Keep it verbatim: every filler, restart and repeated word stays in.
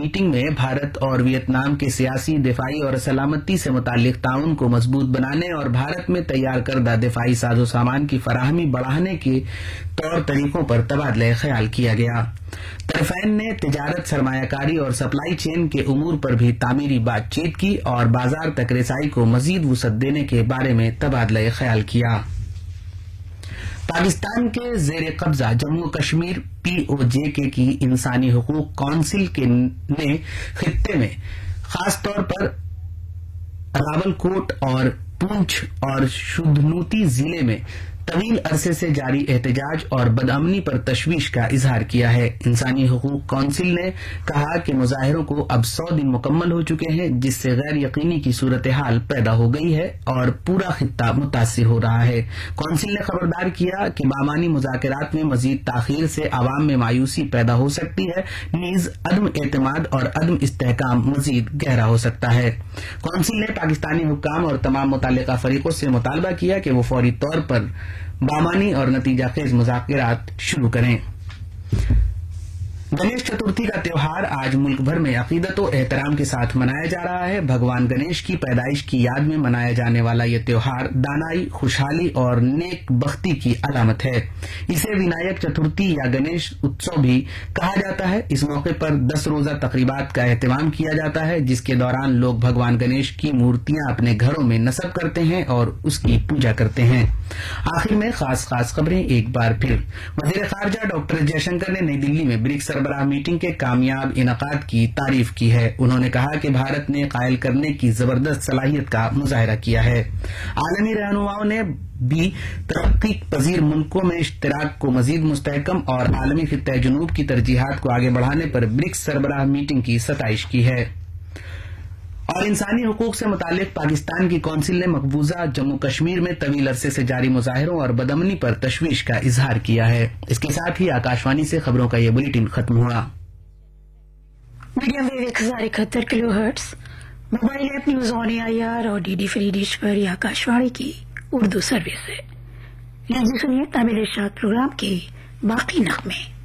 Meeting میں بھارت اور Vietnam کے سیاسی، دفاعی اور سلامتی سے متعلق تعاون کو مضبوط بنانے اور بھارت میں تیار کردہ دفاعی ساز و سامان کی فراہمی بڑھانے کے طور طریقوں پر تبادلہ خیال کیا گیا۔ طرفین نے تجارت، سرمایہ کاری اور سپلائی چین کے امور پر بھی تعمیری بات چیت کی اور بازار تک رسائی کو مزید وسعت دینے کے بارے میں تبادلہ خیال کیا۔ پاکستان کے زیر قبضہ جموں کشمیر پی او جے کے کی انسانی حقوق کونسل کے نے خطے میں خاص طور پر راول کوٹ اور پونچھ اور شدھنوتی ضلع میں طویل عرصے سے جاری احتجاج اور بدامنی پر تشویش کا اظہار کیا ہے۔ انسانی حقوق کونسل نے کہا کہ مظاہروں کو اب سو دن مکمل ہو چکے ہیں، جس سے غیر یقینی کی صورتحال پیدا ہو گئی ہے اور پورا خطہ متاثر ہو رہا ہے۔ کونسل نے خبردار کیا کہ بامانی مذاکرات میں مزید تاخیر سے عوام میں مایوسی پیدا ہو سکتی ہے، نیز عدم اعتماد اور عدم استحکام مزید گہرا ہو سکتا ہے۔ کونسل نے پاکستانی حکام اور تمام متعلقہ فریقوں سے مطالبہ کیا کہ وہ فوری طور پر بامانی اور نتیجہ خیز مذاکرات شروع کریں۔ گنیش چترتھی کا تہوار آج ملک بھر میں عقیدت و احترام کے ساتھ منایا جا رہا ہے۔ بھگوان گنیش کی پیدائش کی یاد میں منایا جانے والا یہ تہوار دانائی، خوشحالی اور نیک بختی کی علامت ہے۔ اسے ونائک چترتھی یا گنیش اتسو بھی کہا جاتا ہے۔ اس موقع پر دس روزہ تقریبات کا اہتمام کیا جاتا ہے، جس کے دوران لوگ بھگوان گنیش کی مورتیاں اپنے گھروں میں نصب کرتے ہیں اور اس کی پوجا کرتے ہیں۔ آخر میں خاص خاص خبریں ایک بار پھر۔ وزیر خارجہ ڈاکٹر جے شنکر نے نئی دلی میں برکس سربراہ میٹنگ کے کامیاب انعقاد کی تعریف کی ہے۔ انہوں نے کہا کہ بھارت نے قائل کرنے کی زبردست صلاحیت کا مظاہرہ کیا ہے۔ عالمی رہنماؤں نے بھی ترقی پذیر ملکوں میں اشتراک کو مزید مستحکم اور عالمی خطہ جنوب کی ترجیحات کو آگے بڑھانے پر برکس سربراہ میٹنگ کی ستائش کی ہے۔ اور انسانی حقوق سے متعلق پاکستان کی کونسل نے مقبوضہ جموں کشمیر میں طویل عرصے سے جاری مظاہروں اور بدامنی پر تشویش کا اظہار کیا ہے۔ اس کے ساتھ ہی آکاشوانی سے خبروں کا یہ بلیٹن ختم ہوا۔ میڈیم ویو ایک ہزار اکہتر کلو hertz, mobile app news on I R اور ڈی ڈی فری ڈش پر یہ آکاشوانی کی اردو سروس ہے۔ لیجیے سنیے تامل ارشاد پروگرام کے باقی نغمے۔